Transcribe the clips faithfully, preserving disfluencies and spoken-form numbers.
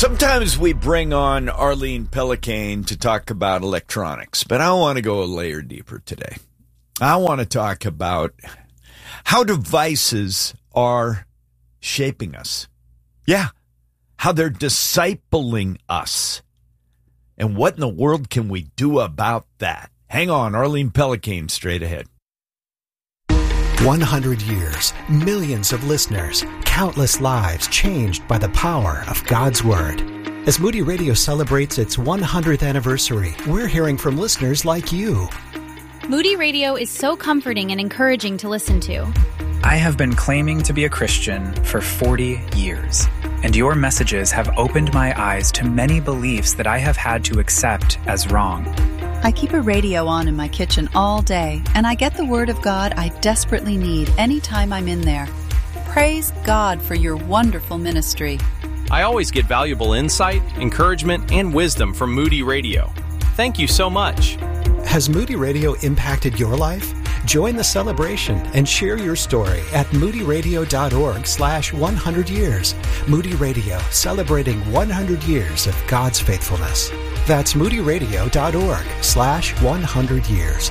Sometimes we bring on Arlene Pellicane to talk about electronics, but I want to go a layer deeper today. I want to talk about how devices are shaping us. Yeah, how they're discipling us. And what in the world can we do about that? Hang on, Arlene Pellicane, straight ahead. one hundred years, millions of listeners, countless lives changed by the power of God's Word. As Moody Radio celebrates its one hundredth anniversary, we're hearing from listeners like you. Moody Radio is so comforting and encouraging to listen to. I have been claiming to be a Christian for forty years, and your messages have opened my eyes to many beliefs that I have had to accept as wrong. I keep a radio on in my kitchen all day, and I get the Word of God I desperately need anytime I'm in there. Praise God for your wonderful ministry. I always get valuable insight, encouragement, and wisdom from Moody Radio. Thank you so much. Has Moody Radio impacted your life? Join the celebration and share your story at moodyradio.org slash 100 years. Moody Radio, celebrating one hundred years of God's faithfulness. That's moodyradio.org slash 100 years.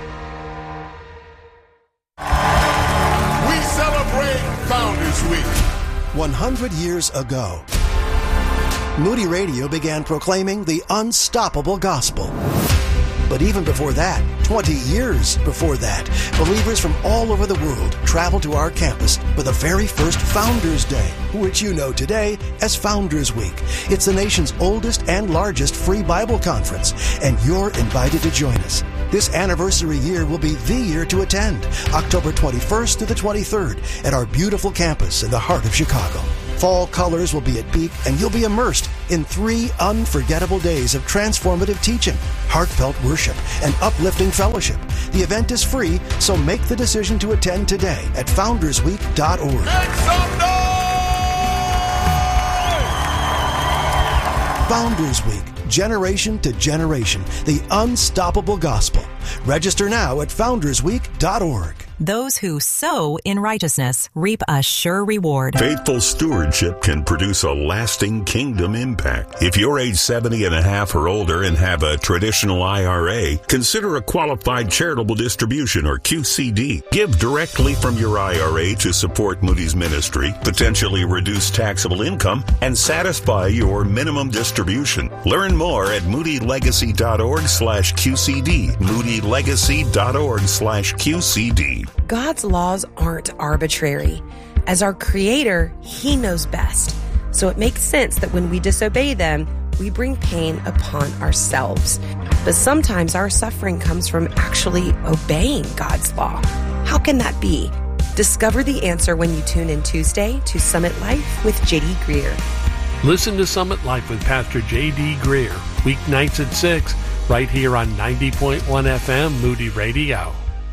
We celebrate Founders Week. one hundred years ago, Moody Radio began proclaiming the unstoppable gospel. But even before that, twenty years before that, believers from all over the world traveled to our campus for the very first Founders Day, which you know today as Founders Week. It's the nation's oldest and largest free Bible conference, and you're invited to join us. This anniversary year will be the year to attend, October twenty-first to the twenty-third, at our beautiful campus in the heart of Chicago. Fall colors will be at peak, and you'll be immersed in three unforgettable days of transformative teaching, heartfelt worship, and uplifting fellowship. The event is free, so make the decision to attend today at founders week dot org. Make some noise! Founders Week, generation to generation, the unstoppable gospel. Register now at founders week dot org. Those who sow in righteousness reap a sure reward. Faithful stewardship can produce a lasting kingdom impact. If you're age seventy and a half or older and have a traditional I R A, consider a qualified charitable distribution or Q C D. Give directly from your I R A to support Moody's ministry, potentially reduce taxable income, and satisfy your minimum distribution. Learn more at moodylegacy.org slash QCD. moodylegacy.org slash QCD. God's laws aren't arbitrary. As our Creator, He knows best. So it makes sense that when we disobey them, we bring pain upon ourselves. But sometimes our suffering comes from actually obeying God's law. How can that be? Discover the answer when you tune in Tuesday to Summit Life with J D Greer. Listen to Summit Life with Pastor J D Greer, weeknights at six, right here on ninety point one F M Moody Radio.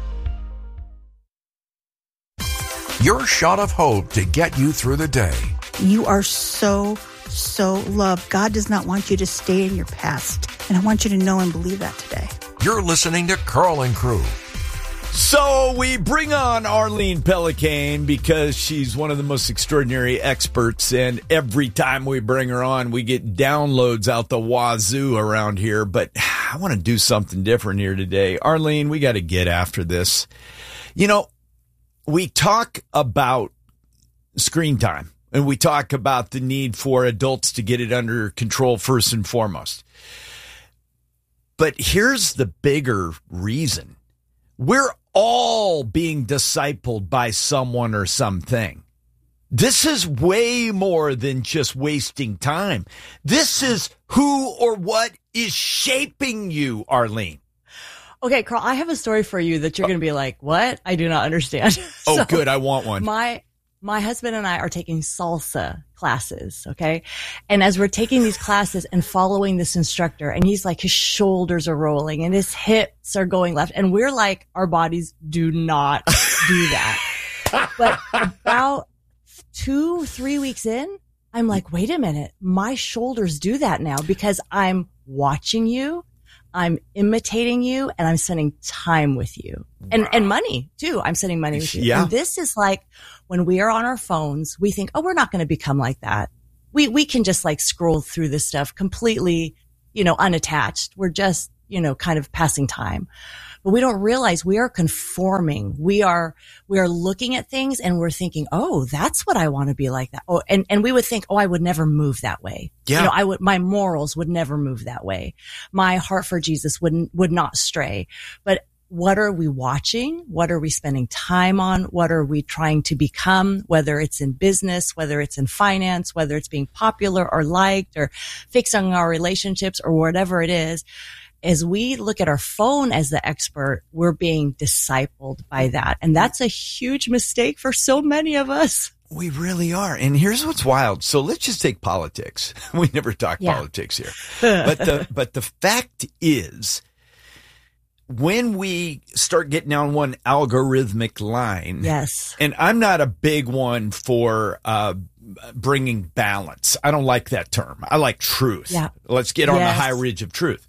Your shot of hope to get you through the day. You are so, so loved. God does not want you to stay in your past. And I want you to know and believe that today. You're listening to Carl and Crew. So we bring on Arlene Pellicane because she's one of the most extraordinary experts, and every time we bring her on, we get downloads out the wazoo around here. But I want to do something different here today. Arlene, we got to get after this. You know, we talk about screen time, and we talk about the need for adults to get it under control first and foremost. But here's the bigger reason. We're all being discipled by someone or something. This is way more than just wasting time. This is who or what is shaping you, Arlene. Okay, Carl, I have a story for you that you're going to be like, what? I do not understand. Oh, so good. I want one. My my husband and I are taking salsa classes, okay? And as we're taking these classes and following this instructor, and he's like, his shoulders are rolling and his hips are going left. And we're like, our bodies do not do that. But about two, three weeks in, I'm like, wait a minute, my shoulders do that now because I'm watching you. I'm imitating you, and I'm spending time with you. And wow. and money, too. I'm spending money with you. Yeah. And this is like when we are on our phones, we think, oh, we're not going to become like that. we, we can just like scroll through this stuff completely, you know, unattached. We're just, you know, kind of passing time. But we don't realize we are conforming. We are, we are looking at things and we're thinking, oh, that's what I want to be like that. Oh, and, and we would think, oh, I would never move that way. Yeah. You know, I would, my morals would never move that way. My heart for Jesus would, would not stray. But what are we watching? What are we spending time on? What are we trying to become? Whether it's in business, whether it's in finance, whether it's being popular or liked or fixing our relationships or whatever it is. As we look at our phone as the expert, we're being discipled by that. And that's a huge mistake for so many of us. We really are. And here's what's wild. So let's just take politics. We never talk Yeah. politics here. But the, but the fact is, when we start getting down one algorithmic line. Yes. And I'm not a big one for, uh, bringing balance. I don't like that term. I like truth. Yeah. Let's get on Yes. the high ridge of truth.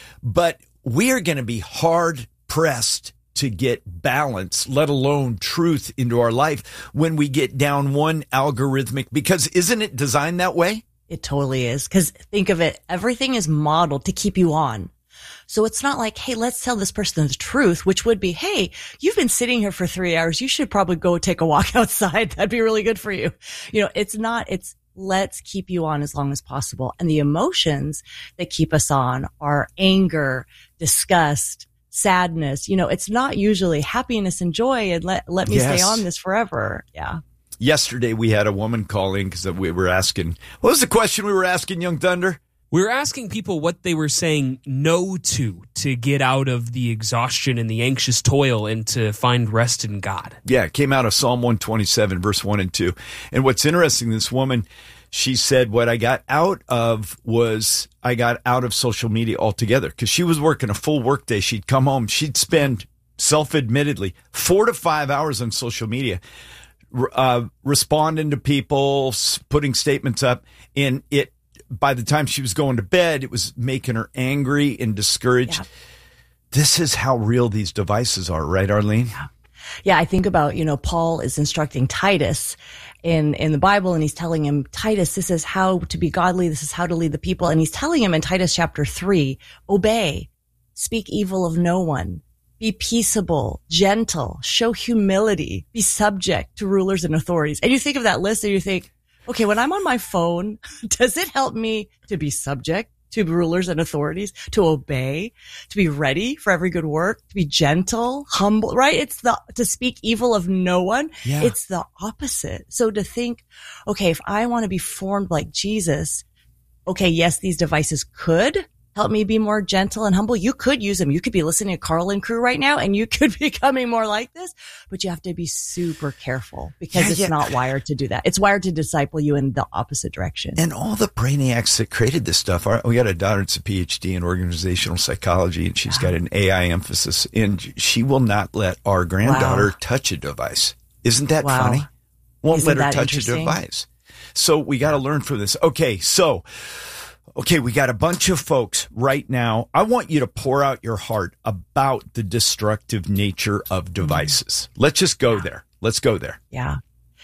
But we are going to be hard pressed to get balance, let alone truth into our life when we get down one algorithmic, because isn't it designed that way? It totally is. Because think of it, everything is modeled to keep you on. So it's not like, hey, let's tell this person the truth, which would be, hey, you've been sitting here for three hours. You should probably go take a walk outside. That'd be really good for you. You know, it's not, it's, let's keep you on as long as possible. And the emotions that keep us on are anger, disgust, sadness. You know, it's not usually happiness and joy and let, let me Yes. stay on this forever. Yeah. Yesterday, we had a woman call in because we were asking, what was the question we were asking, Young Thunder? We were asking people what they were saying no to to get out of the exhaustion and the anxious toil and to find rest in God. Yeah, it came out of Psalm one twenty-seven, verse one and two. And what's interesting, this woman, she said, what I got out of was I got out of social media altogether because she was working a full workday. She'd come home. She'd spend, self-admittedly, four to five hours on social media, uh, responding to people, putting statements up. And it, by the time she was going to bed, it was making her angry and discouraged. Yeah. This is how real these devices are, right, Arlene? Yeah. Yeah, I think about, you know, Paul is instructing Titus in, in the Bible, and he's telling him, Titus, this is how to be godly. This is how to lead the people. And he's telling him in Titus chapter three, obey, speak evil of no one, be peaceable, gentle, show humility, be subject to rulers and authorities. And you think of that list and you think, okay, when I'm on my phone, does it help me to be subject to rulers and authorities, to obey, to be ready for every good work, to be gentle, humble, right? It's the, to speak evil of no one. Yeah. It's the opposite. So to think, okay, if I want to be formed like Jesus, okay, yes, these devices could help me be more gentle and humble. You could use them. You could be listening to Carl and Crew right now and you could be becoming more like this, but you have to be super careful because Yeah, it's yeah. not wired to do that. It's wired to disciple you in the opposite direction. And all the brainiacs that created this stuff are, we got a daughter that's a P H D in organizational psychology, and she's got an A I emphasis, and she will not let our granddaughter Wow. touch a device. Isn't that Wow. funny? Won't Isn't let her that touch a interesting? device. So we got to learn from this. Okay, so, okay, we got a bunch of folks right now. I want you to pour out your heart about the destructive nature of devices. Let's just go there. Let's go there. Yeah.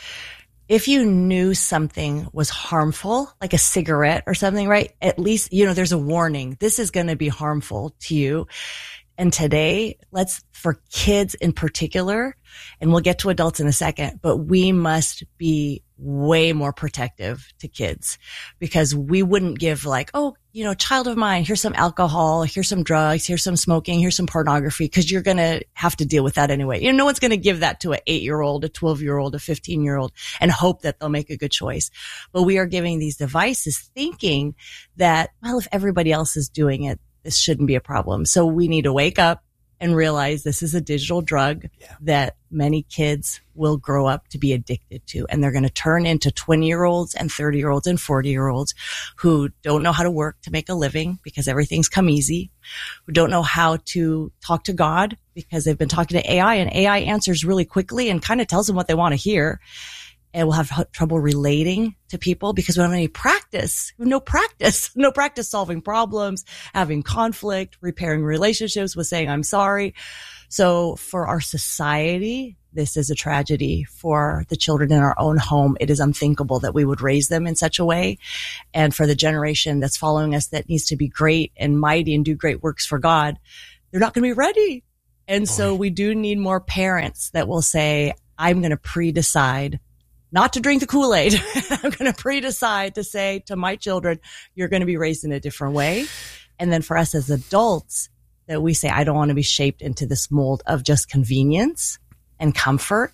If you knew something was harmful, like a cigarette or something, right? At least, you know, there's a warning. This is going to be harmful to you. And today, let's, for kids in particular, and we'll get to adults in a second, but we must be way more protective to kids because we wouldn't give like, oh, you know, child of mine, here's some alcohol, here's some drugs, here's some smoking, here's some pornography, because you're going to have to deal with that anyway. You know, no one's going to give that to an eight-year-old, a twelve-year-old, a fifteen-year-old and hope that they'll make a good choice. But we are giving these devices thinking that, well, if everybody else is doing it, this shouldn't be a problem. So we need to wake up and realize this is a digital drug yeah. that many kids will grow up to be addicted to. And they're going to turn into twenty year olds and thirty year olds and forty year olds who don't know how to work to make a living because everything's come easy, who don't know how to talk to God because they've been talking to A I and A I answers really quickly and kind of tells them what they want to hear. And we'll have h- trouble relating to people because we don't have any practice, no practice, no practice solving problems, having conflict, repairing relationships with saying, I'm sorry. So for our society, this is a tragedy for the children in our own home. It is unthinkable that we would raise them in such a way. And for the generation that's following us that needs to be great and mighty and do great works for God, they're not going to be ready. And Boy. So we do need more parents that will say, I'm going to pre-decide not to drink the Kool-Aid. I'm going to pre-decide to say to my children, you're going to be raised in a different way. And then for us as adults, that we say, I don't want to be shaped into this mold of just convenience and comfort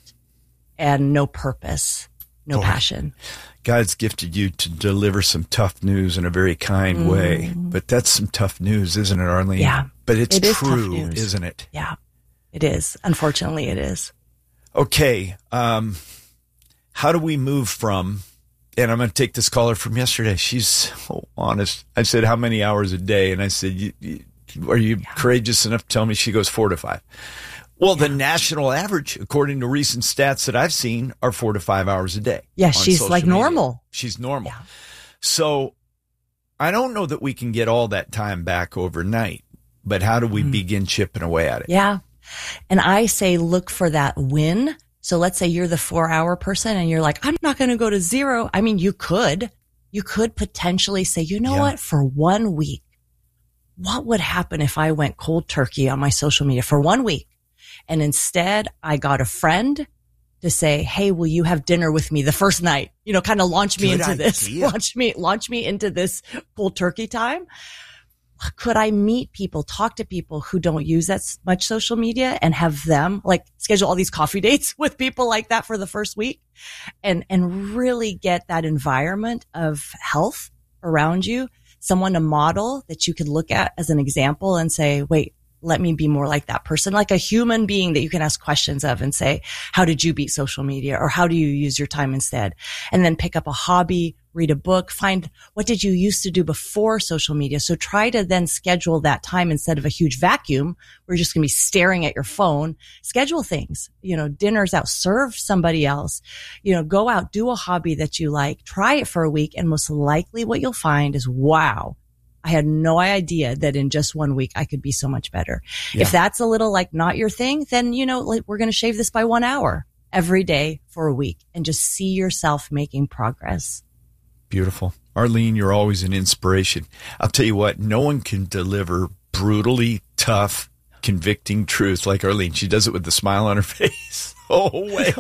and no purpose, no Boy. passion. God's gifted you to deliver some tough news in a very kind mm. way. But that's some tough news, isn't it, Arlene? Yeah. But it's it is true, isn't it? Yeah, it is. Unfortunately, it is. Okay. Um, how do we move from, and I'm going to take this caller from yesterday. She's so honest. I said, how many hours a day? And I said, you, you, are you yeah. courageous enough to tell me? She goes, four to five. Well, yeah. the national average, according to recent stats that I've seen, are four to five hours a day. Yeah, she's like media. normal. She's normal. Yeah. So I don't know that we can get all that time back overnight, but how do we mm. begin chipping away at it? Yeah. And I say, look for that win. So let's say you're the four hour person and you're like, I'm not going to go to zero. I mean, you could, you could potentially say, you know yeah. what, for one week, what would happen if I went cold turkey on my social media for one week? And instead I got a friend to say, hey, will you have dinner with me the first night? You know, kind of launch me Good into idea. this, launch me, launch me into this cold turkey time. Could I meet people, talk to people who don't use that much social media and have them like schedule all these coffee dates with people like that for the first week and, and really get that environment of health around you, someone to model that you could look at as an example and say, wait, let me be more like that person, like a human being that you can ask questions of and say, how did you beat social media? Or how do you use your time instead? And then pick up a hobby, read a book, find what did you used to do before social media? So try to then schedule that time instead of a huge vacuum where you're just going to be staring at your phone. Schedule things, you know, dinners out, serve somebody else, you know, go out, do a hobby that you like, try it for a week. And most likely what you'll find is, wow, I had no idea that in just one week I could be so much better. Yeah. If that's a little like not your thing, then, you know, like we're going to shave this by one hour every day for a week and just see yourself making progress. Beautiful. Arlene, you're always an inspiration. I'll tell you what, no one can deliver brutally tough, convicting truth like Arlene. She does it with a smile on her face. Oh, wait.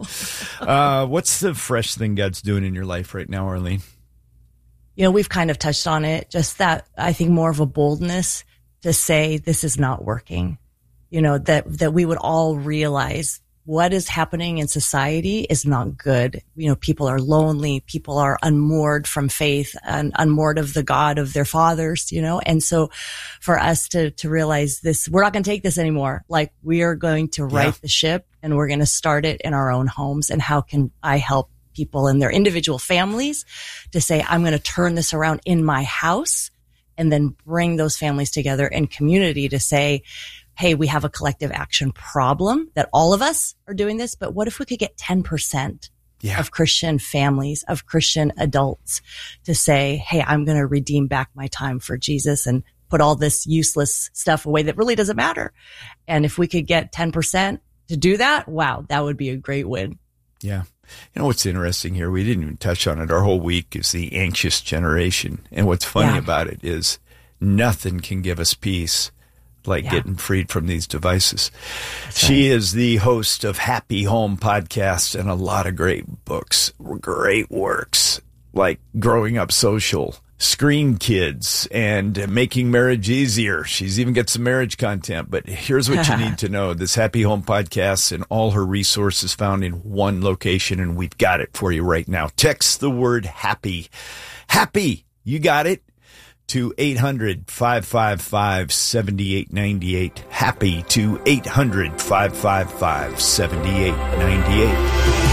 uh, what's the fresh thing God's doing in your life right now, Arlene? You know, we've kind of touched on it, just that I think more of a boldness to say this is not working. You know, that, that we would all realize what is happening in society is not good. You know, people are lonely. People are unmoored from faith and unmoored of the God of their fathers, you know? And so for us to, to realize this, we're not going to take this anymore. Like we are going to right yeah. the ship and we're going to start it in our own homes. And how can I help people in their individual families to say, I'm going to turn this around in my house and then bring those families together in community to say, hey, we have a collective action problem that all of us are doing this, but what if we could get ten percent yeah. of Christian families, of Christian adults to say, hey, I'm going to redeem back my time for Jesus and put all this useless stuff away that really doesn't matter. And if we could get ten percent to do that, wow, that would be a great win. Yeah. You know, what's interesting here, we didn't even touch on it. Our whole week is the anxious generation. And what's funny yeah. about it is nothing can give us peace like yeah. getting freed from these devices. That's she right. is the host of Happy Home Podcast and a lot of great books, great works like Growing Up Social, Screen Kids, and Making Marriage Easier. She's even got some marriage content, but here's what you need to know. This Happy Home Podcast and all her resources found in one location, and we've got it for you right now. Text the word happy. Happy. You got it. To eight hundred, five five five, seven eight nine eight. Happy to eight hundred, five five five, seven eight nine eight.